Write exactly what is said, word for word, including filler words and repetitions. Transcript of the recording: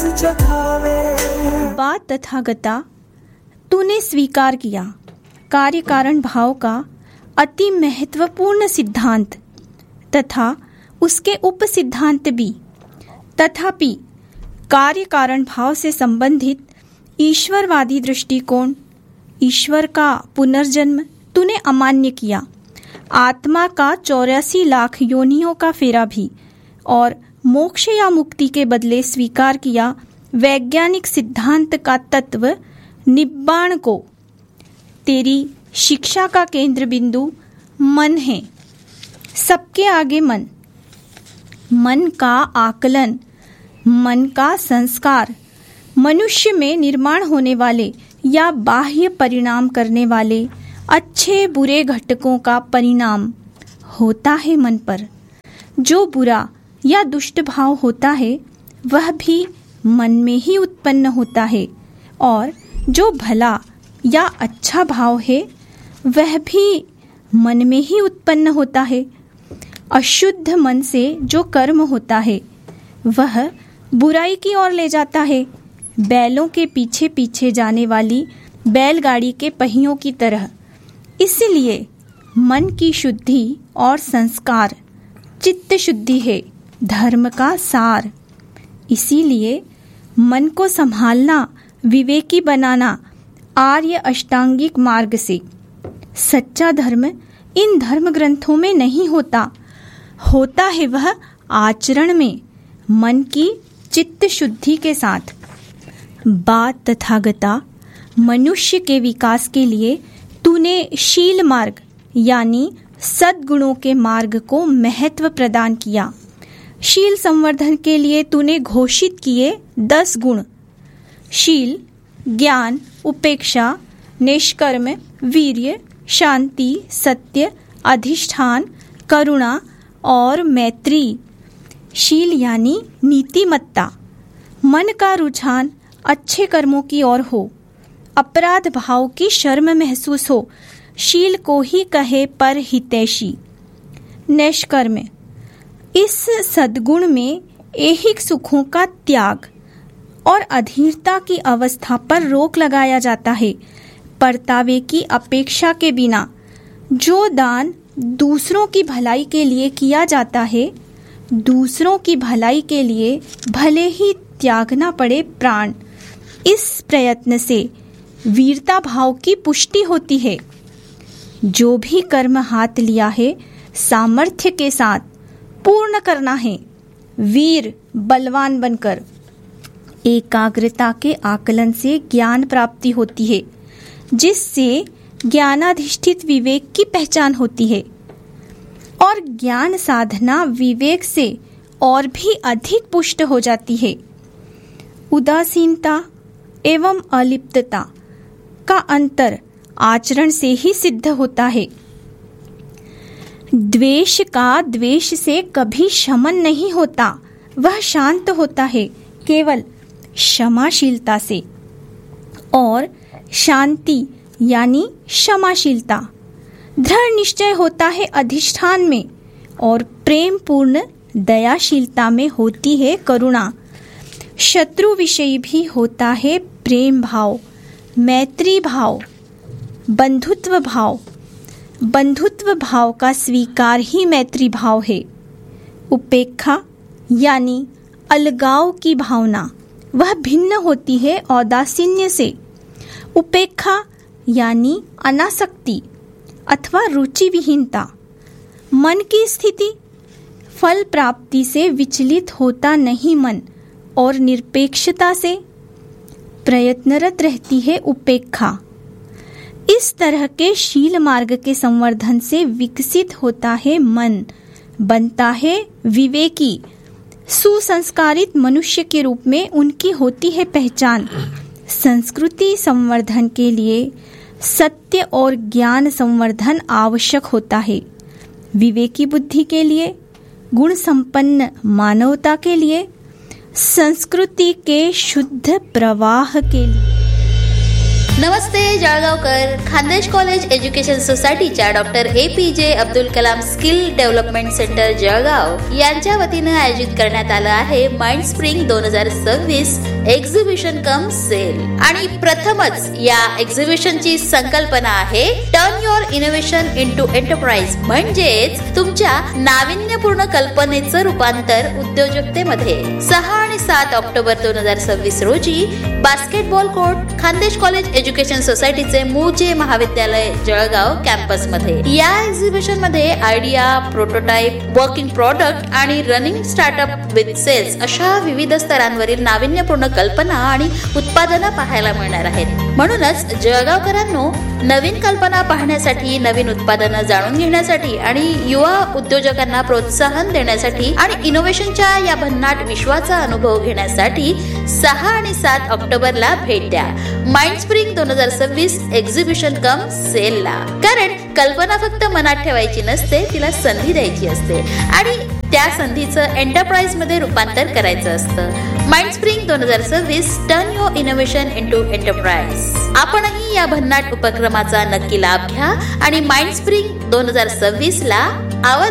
बात तथागता तूने स्वीकार किया कार्य कारण भाव का अति महत्वपूर्ण सिद्धांत तथा उसके उप सिद्धांत भी। तथापि कार्य कारण भाव से संबंधित ईश्वरवादी दृष्टिकोण, ईश्वर का पुनर्जन्म तूने अमान्य किया। आत्मा का चौरासी लाख योनियों का फेरा भी और मोक्ष या मुक्ति के बदले स्वीकार किया वैज्ञानिक सिद्धांत का तत्व निब्बाण को। तेरी शिक्षा का केंद्र बिंदु मन है, सबके आगे मन। मन का आकलन, मन का संस्कार मनुष्य में निर्माण होने वाले या बाह्य परिणाम करने वाले अच्छे बुरे घटकों का परिणाम होता है मन पर। जो बुरा या दुष्ट भाव होता है वह भी मन में ही उत्पन्न होता है और जो भला या अच्छा भाव है वह भी मन में ही उत्पन्न होता है। अशुद्ध मन से जो कर्म होता है वह बुराई की ओर ले जाता है, बैलों के पीछे पीछे जाने वाली बैलगाड़ी के पहियों की तरह। इसलिए मन की शुद्धि और संस्कार चित्त शुद्धि है, धर्म का सार। इसीलिए मन को संभालना, विवेकी बनाना आर्य अष्टांगिक मार्ग से। सच्चा धर्म इन धर्म ग्रंथों में नहीं होता, होता है वह आचरण में, मन की चित्त शुद्धि के साथ। बात तथागता मनुष्य के विकास के लिए तूने शील मार्ग यानी सद्गुणों के मार्ग को महत्व प्रदान किया। शील संवर्धन के लिए तूने घोषित किए दस गुण: शील, ज्ञान, उपेक्षा, निष्कर्म, वीर्य, शांति, सत्य, अधिष्ठान, करुणा और मैत्री। शील यानी नीतिमत्ता, मन का रुझान अच्छे कर्मों की ओर हो, अपराध भाव की शर्म महसूस हो, शील को ही कहे पर हितैषी। निष्कर्म, इस सद्गुण में ऐहिक सुखों का त्याग और अधीरता की अवस्था पर रोक लगाया जाता है। परतावे की अपेक्षा के बिना जो दान दूसरों की भलाई के लिए किया जाता है, दूसरों की भलाई के लिए भले ही त्यागना पड़े प्राण, इस प्रयत्न से वीरता भाव की पुष्टि होती है। जो भी कर्म हाथ लिया है सामर्थ्य के साथ पूर्ण करना है, वीर बलवान बनकर। एकाग्रता के आकलन से ज्ञान प्राप्ति होती है, जिससे ज्ञानाधिष्ठित विवेक की पहचान होती है और ज्ञान साधना विवेक से और भी अधिक पुष्ट हो जाती है। उदासीनता एवं अलिप्तता का अंतर आचरण से ही सिद्ध होता है। द्वेष का द्वेष से कभी शमन नहीं होता, वह शांत होता है केवल क्षमाशीलता से। और शांति यानी क्षमाशीलता दृढ़ निश्चय होता है अधिष्ठान में, और प्रेम पूर्ण दयाशीलता में होती है करुणा। शत्रु विषयी भी होता है प्रेम भाव, मैत्री भाव, बंधुत्व भाव। बंधुत्व भाव का स्वीकार ही मैत्री भाव है। उपेक्षा यानी अलगाव की भावना, वह भिन्न होती है औदासीन्य से। उपेक्षा यानी अनासक्ति अथवा रुचि विहीनता। मन की स्थिति, फल प्राप्ति से विचलित होता नहीं मन, और निरपेक्षता से प्रयत्नरत रहती है उपेक्षा। इस तरह के शील मार्ग के संवर्धन से विकसित होता है मन, बनता है विवेकी। सुसंस्कारित मनुष्य के रूप में उनकी होती है पहचान। संस्कृति संवर्धन के लिए सत्य और ज्ञान संवर्धन आवश्यक होता है। विवेकी बुद्धि के लिए, गुण संपन्न मानवता के लिए, संस्कृति के शुद्ध प्रवाह के लिए। नमस्ते जळगावकर. खानदेश कॉलेज एज्युकेशन सोसायटीच्या doctor A P J Abdul Kalam skill development centre Jalgaon यांच्या वतीनं आयोजित करण्यात आलं आहे माइंड स्प्रिंग दोन हजार सव्वीस एक्झिबिशन कम सेल. आणि प्रथमच या एक्झिबिशनची संकल्पना आहे turn your innovation into enterprise, म्हणजेच तुमच्या नाविन्यपूर्ण कल्पनेचं रूपांतर उद्योजकतेमध्ये. सहा आणि सात ऑक्टोबर दोन हजार सव्वीस रोजी basketball court, Khandesh college education सोसायटीचे मूळचे महाविद्यालय जळगाव कॅम्पस मध्ये. या एक्झिबिशन मध्ये आयडिया, प्रोटोटाइप, वर्किंग प्रॉडक्ट आणि रनिंग स्टार्टअप विथ सेल्स अशा विविध स्तरांवरील नाविन्यपूर्ण कल्पना आणि उत्पादनं पाहायला मिळणार आहेत. म्हणूनच जळगावकरांनो, नवीन कल्पना पाहण्यासाठी, नवीन उत्पादनं जाणून घेण्यासाठी आणि युवा उद्योजकांना प्रोत्साहन देण्यासाठी आणि इनोव्हेशनच्या या भन्नाट विश्वाचा अनुभव घेण्यासाठी सहा आणि सात ऑक्टोबरला भेट द्या माइंड स्प्रिंग दोन हजार सव्वीस एक्झिबिशन कम सेलला. कारण कल्पना फक्त मनात ठेवायची नसते, तिला संधी द्यायची असते आणि त्या संधीचं एंटरप्राइज मध्ये रूपांतर करायचं असतं. माइंड स्प्रिंग दोन हजार सव्वीस turn your innovation into enterprise. आपणही या भन्नाट उपक्रमाचा नक्की लाभ घ्या आणि माइंड स्प्रिंग दोन हजार सव्वीस ला आवर्जून